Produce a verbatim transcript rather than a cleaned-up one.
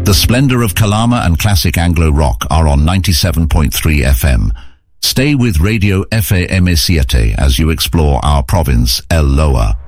The splendor of Kalama and classic Anglo rock are on ninety-seven point three F M. Stay with Radio F A M siete as you explore our province, El Loa.